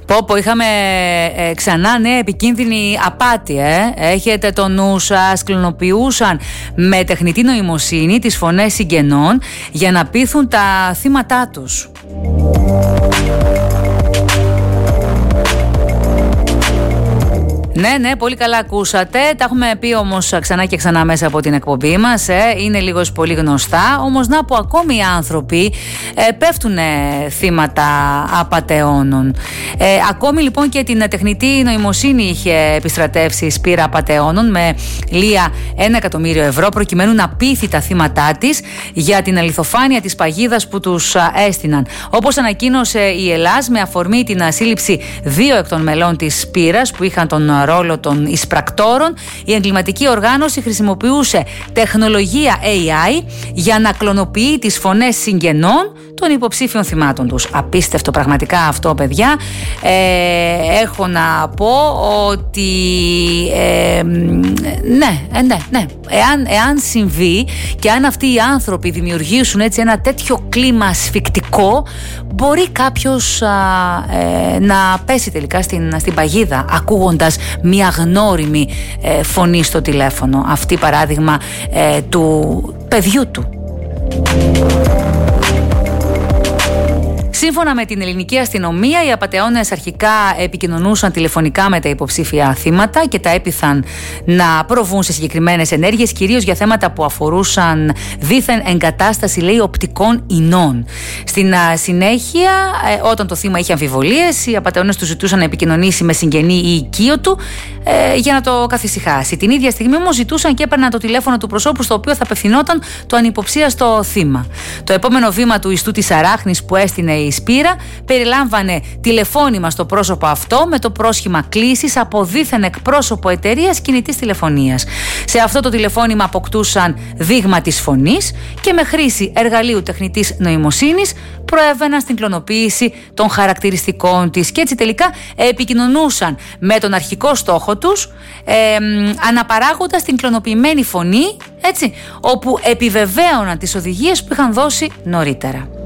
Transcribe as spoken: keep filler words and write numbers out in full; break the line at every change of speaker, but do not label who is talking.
Πω πω, είχαμε ε, ξανά νέα επικίνδυνη απάτη, ε. Έχετε το νου σας, κλωνοποιούσαν με τεχνητή νοημοσύνη τις φωνές συγγενών για να πείθουν τα θύματά τους. Ναι, ναι, πολύ καλά ακούσατε. Τα έχουμε πει όμως ξανά και ξανά μέσα από την εκπομπή μας. Ε. Είναι λίγο πολύ γνωστά. Όμως να που ακόμη οι άνθρωποι ε, πέφτουν θύματα απατεώνων. Ε, ακόμη λοιπόν και την τεχνητή νοημοσύνη είχε επιστρατεύσει η Σπύρα απατεώνων με λία ένα εκατομμύριο ευρώ προκειμένου να πείθει τα θύματά της για την αληθοφάνεια της παγίδας που τους έστειναν. Όπως ανακοίνωσε η Ελλάς με αφορμή την σύλληψη δύο εκ των μελών της Σπύρας που είχαν τον ρόλο των εισπρακτόρων, η εγκληματική οργάνωση χρησιμοποιούσε τεχνολογία έι άι για να κλωνοποιεί τις φωνές συγγενών των υποψήφιων θυμάτων τους. Απίστευτο πραγματικά αυτό, παιδιά. Ε, έχω να πω ότι ε, ναι, ε, ναι, ναι. Εάν, εάν συμβεί και αν αυτοί οι άνθρωποι δημιουργήσουν έτσι ένα τέτοιο κλίμα ασφικτικό, μπορεί κάποιος α, ε, να πέσει τελικά στην, στην παγίδα ακούγοντας μια γνώριμη ε, φωνή στο τηλέφωνο. Αυτή παράδειγμα ε, του παιδιού του. Σύμφωνα με την ελληνική αστυνομία, οι απατεώνες αρχικά επικοινωνούσαν τηλεφωνικά με τα υποψήφια θύματα και τα έπειθαν να προβούν σε συγκεκριμένες ενέργειες, κυρίως για θέματα που αφορούσαν δήθεν εγκατάσταση, λέει, οπτικών ινών. Στην α, συνέχεια, ε, όταν το θύμα είχε αμφιβολίες, οι απατεώνες του ζητούσαν να επικοινωνήσει με συγγενή ή οικείο του ε, για να το καθησυχάσει. Την ίδια στιγμή όμως ζητούσαν και έπαιρναν το τηλέφωνο του προσώπου στο οποίο θα απευθυνόταν το ανυποψίαστο θύμα. Το επόμενο βήμα του ιστού της αράχνης που έστεινε η Σπύρα περιλάμβανε τηλεφώνημα στο πρόσωπο αυτό με το πρόσχημα κλήσης από δίθεν εκπρόσωπο εταιρείας κινητής τηλεφωνίας. Σε αυτό το τηλεφώνημα αποκτούσαν δείγμα της φωνής και με χρήση εργαλείου τεχνητής νοημοσύνης προέβαιναν στην κλωνοποίηση των χαρακτηριστικών της και έτσι τελικά επικοινωνούσαν με τον αρχικό στόχο τους ε, αναπαράγοντας την κλωνοποιημένη φωνή, έτσι, όπου επιβεβαίωναν τις οδηγίες που είχαν δώσει νωρίτερα.